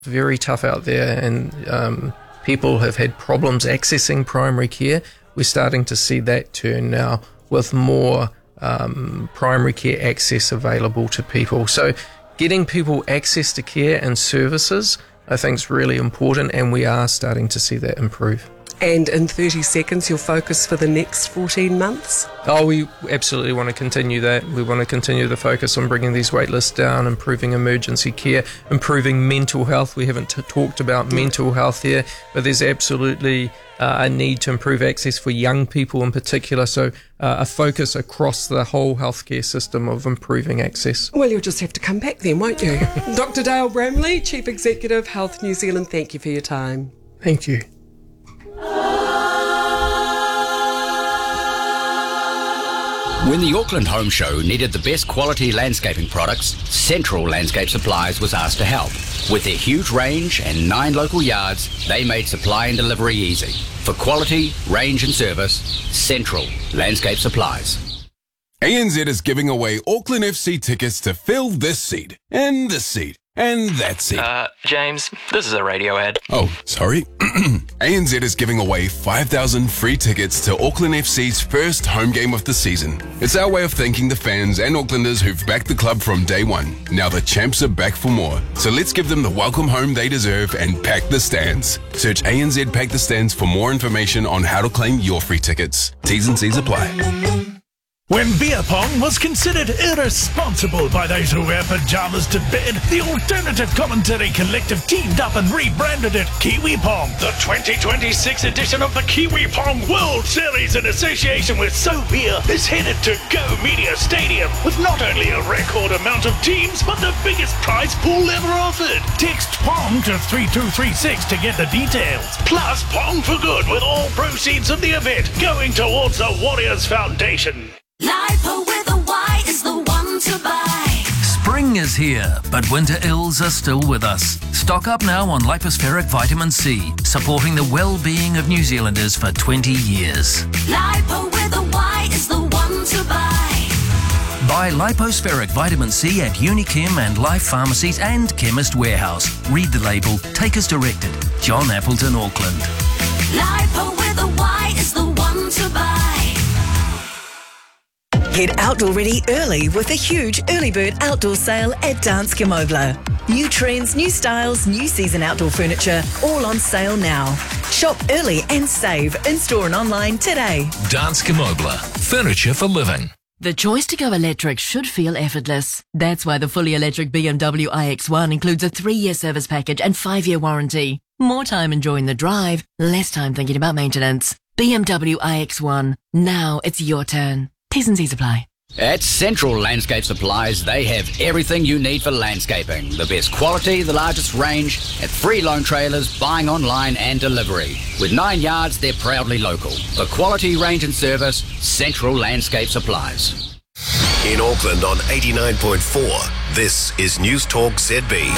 very tough out there, and people have had problems accessing primary care. We're starting to see that turn now with more primary care access available to people. So getting people access to care and services, I think, is really important, and we are starting to see that improve. And in 30 seconds, your focus for the next 14 months? Oh, we absolutely want to continue that. We want to continue the focus on bringing these wait lists down, improving emergency care, improving mental health. We haven't talked about mental health here, but there's absolutely a need to improve access for young people in particular. So a focus across the whole healthcare system of improving access. Well, you'll just have to come back then, won't you? Dr. Dale Bramley, Chief Executive, Health New Zealand, thank you for your time. Thank you. When the Auckland Home Show needed the best quality landscaping products, Central Landscape Supplies was asked to help. With their huge range and 9 local yards, they made supply and delivery easy. For quality, range and service, Central Landscape Supplies. ANZ is giving away Auckland FC tickets to fill this seat, and this seat, and that seat. James, this is a radio ad. Oh, sorry. ANZ is giving away 5,000 free tickets to Auckland FC's first home game of the season. It's our way of thanking the fans and Aucklanders who've backed the club from day one. Now the champs are back for more. So let's give them the welcome home they deserve and pack the stands. Search ANZ Pack the Stands for more information on how to claim your free tickets. T's and C's apply. When beer pong was considered irresponsible by those who wear pajamas to bed, the Alternative Commentary Collective teamed up and rebranded it Kiwi Pong. The 2026 edition of the Kiwi Pong World Series in association with So Beer is headed to Go Media Stadium with not only a record amount of teams, but the biggest prize pool ever offered. Text PONG to 3236 to get the details. Plus Pong for Good with all proceeds of the event going towards the Warriors Foundation. Lipo with a Y is the one to buy. Spring is here, but winter ills are still with us. Stock up now on Lipospheric Vitamin C, supporting the well-being of New Zealanders for 20 years. Lipo with a Y is the one to buy. Buy Lipospheric Vitamin C at Unichem and Life Pharmacies and Chemist Warehouse. Read the label. Take as directed. John Appleton, Auckland. Lipo with a Y is the one to buy. Head outdoor ready early with a huge early bird outdoor sale at Danske Møbler. New trends, new styles, new season outdoor furniture, all on sale now. Shop early and save in-store and online today. Danske Møbler. Furniture for living. The choice to go electric should feel effortless. That's why the fully electric BMW iX1 includes a 3-year service package and 5-year warranty. More time enjoying the drive, less time thinking about maintenance. BMW iX1. Now it's your turn. T's and C's apply. At Central Landscape Supplies, they have everything you need for landscaping. The best quality, the largest range, at free loan trailers, buying online and delivery. With 9 yards, they're proudly local. For quality, range and service, Central Landscape Supplies. In Auckland on 89.4, this is News Talk ZB.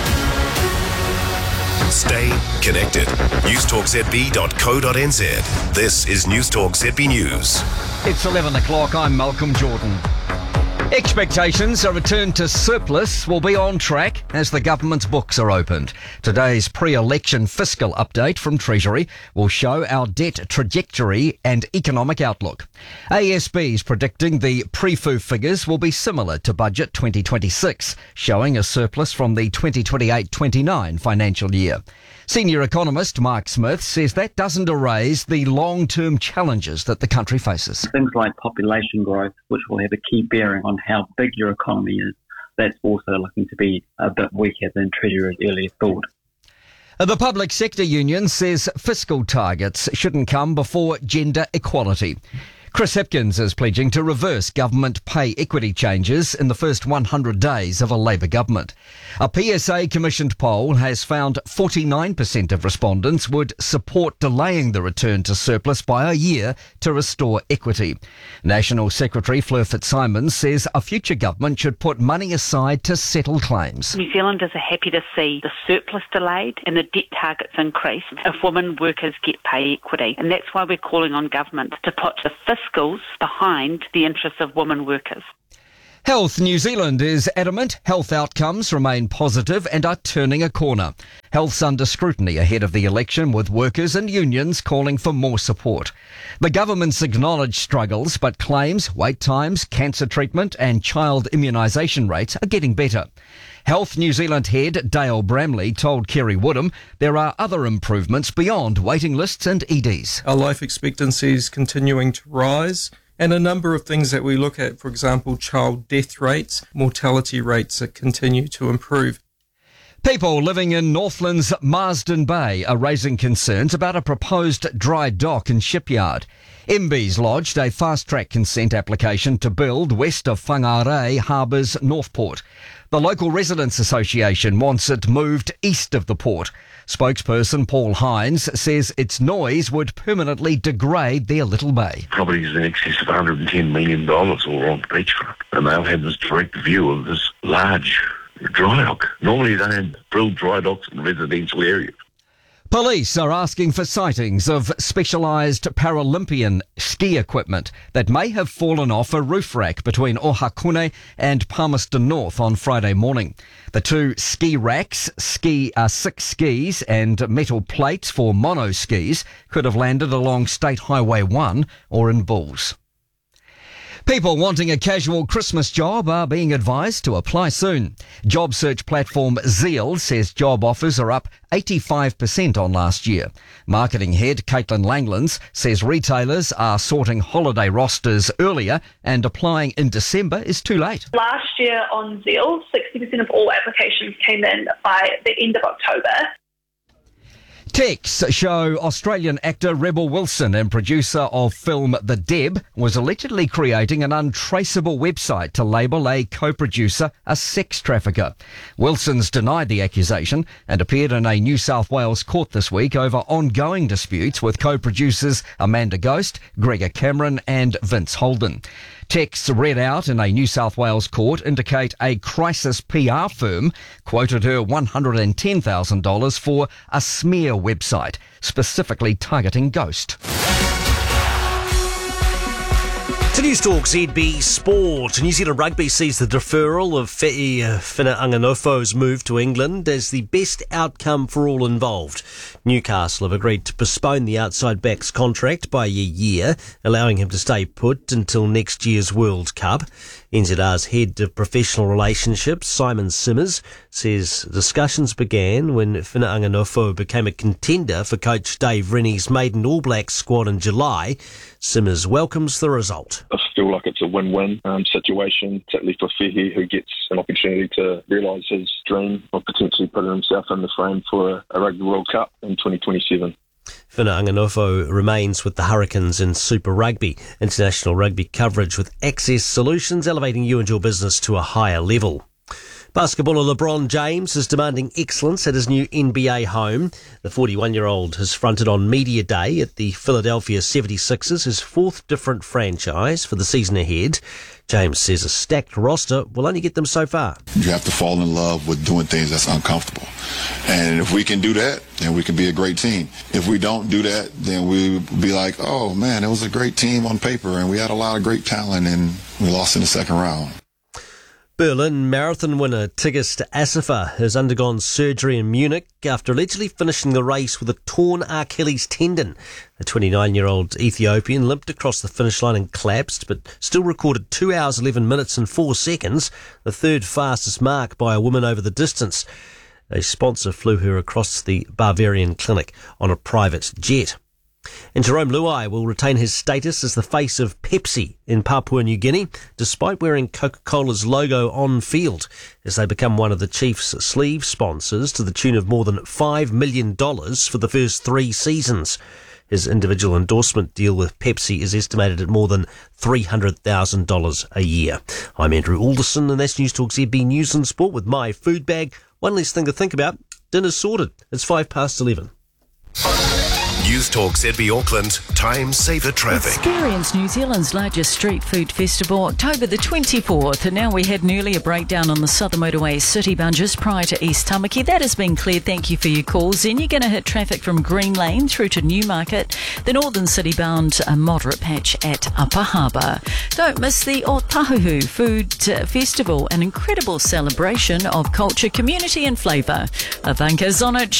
Stay connected. newstalkzb.co.nz. This is News Talk ZB News. It's 11 o'clock. I'm Malcolm Jordan. Expectations a return to surplus will be on track as the government's books are opened. Today's pre-election fiscal update from Treasury will show our debt trajectory and economic outlook. ASB is predicting the pre-FU figures will be similar to Budget 2026, showing a surplus from the 2028-29 financial year. Senior economist Mark Smith says that doesn't erase the long-term challenges that the country faces. Things like population growth, which will have a key bearing on how big your economy is, that's also looking to be a bit weaker than Treasury earlier thought. The Public Sector Union says fiscal targets shouldn't come before gender equality. Chris Hipkins is pledging to reverse government pay equity changes in the first 100 days of a Labour government. A PSA-commissioned poll has found 49% of respondents would support delaying the return to surplus by a year to restore equity. National Secretary Fleur Fitzsimons says a future government should put money aside to settle claims. New Zealanders are happy to see the surplus delayed and the debt targets increased if women workers get pay equity. And that's why we're calling on government to put the fiscals behind the interests of women workers. Health New Zealand is adamant health outcomes remain positive and are turning a corner. Health's under scrutiny ahead of the election, with workers and unions calling for more support. The government's acknowledged struggles but claims wait times, cancer treatment and child immunisation rates are getting better. Health New Zealand head Dale Bramley told Kerry Woodham there are other improvements beyond waiting lists and EDs. Our life expectancy is continuing to rise. And a number of things that we look at, for example, child death rates, mortality rates that continue to improve. People living in Northland's Marsden Bay are raising concerns about a proposed dry dock and shipyard. MB's lodged a fast-track consent application to build west of Whangarei Harbour's Northport. The local residents association wants it moved east of the port. Spokesperson Paul Hines says its noise would permanently degrade their little bay. Properties in excess of $110 million all on the beachfront, and they'll have this direct view of this large dry dock. Normally they don't build dry docks in residential areas. Police are asking for sightings of specialised Paralympian ski equipment that may have fallen off a roof rack between Ohakune and Palmerston North on Friday morning. The two ski racks, 6 skis and metal plates for mono skis could have landed along State Highway 1 or in Bulls. People wanting a casual Christmas job are being advised to apply soon. Job search platform Zeal says job offers are up 85% on last year. Marketing head Caitlin Langlands says retailers are sorting holiday rosters earlier and applying in December is too late. Last year on Zeal, 60% of all applications came in by the end of October. Texts show Australian actor Rebel Wilson and producer of film The Deb was allegedly creating an untraceable website to label a co-producer a sex trafficker. Wilson's denied the accusation and appeared in a New South Wales court this week over ongoing disputes with co-producers Amanda Ghost, Gregor Cameron and Vince Holden. Texts read out in a New South Wales court indicate a crisis PR firm quoted her $110,000 for a smear website, specifically targeting Ghost. To News Talk ZB Sport. New Zealand Rugby sees the deferral of Fe'i Fina'anganofo's move to England as the best outcome for all involved. Newcastle have agreed to postpone the outside back's contract by a year, allowing him to stay put until next year's World Cup. NZR's head of professional relationships, Simon Simmers, says discussions began when Fina'anganofo became a contender for coach Dave Rennie's maiden All Blacks squad in July. Simmers welcomes the result. I feel like it's a win-win situation, particularly for Fehi, who gets an opportunity to realise his dream of potentially putting himself in the frame for a Rugby World Cup in 2027. Fina'anganofo remains with the Hurricanes in Super Rugby. International rugby coverage with Access Solutions, elevating you and your business to a higher level. Basketballer LeBron James is demanding excellence at his new NBA home. The 41-year-old has fronted on Media Day at the Philadelphia 76ers, his fourth different franchise for the season ahead. James says a stacked roster will only get them so far. You have to fall in love with doing things that's uncomfortable. And if we can do that, then we can be a great team. If we don't do that, then we'll be like, oh man, it was a great team on paper and we had a lot of great talent and we lost in the second round. Berlin marathon winner Tigist Assefa has undergone surgery in Munich after allegedly finishing the race with a torn Achilles tendon. The 29-year-old Ethiopian limped across the finish line and collapsed, but still recorded 2 hours, 11 minutes and 4 seconds, the third fastest mark by a woman over the distance. A sponsor flew her across the Bavarian clinic on a private jet. And Jerome Luai will retain his status as the face of Pepsi in Papua New Guinea, despite wearing Coca-Cola's logo on field, as they become one of the Chiefs' sleeve sponsors to the tune of more than $5 million for the first 3 seasons. His individual endorsement deal with Pepsi is estimated at more than $300,000 a year. I'm Andrew Alderson, and that's News Talk ZB News and Sport with my food bag. One less thing to think about. Dinner's sorted. It's 11:05. News Talk ZB Auckland, time saver traffic. Experience New Zealand's largest street food festival, October the 24th. And now we had an earlier breakdown on the Southern Motorway City Bun just prior to East Tamaki. That has been cleared. Thank you for your calls. Then you're going to hit traffic from Green Lane through to Newmarket, the Northern City bound a moderate patch at Upper Harbour. Don't miss the Otahuhu Food Festival, an incredible celebration of culture, community and flavour. Avanka's on it.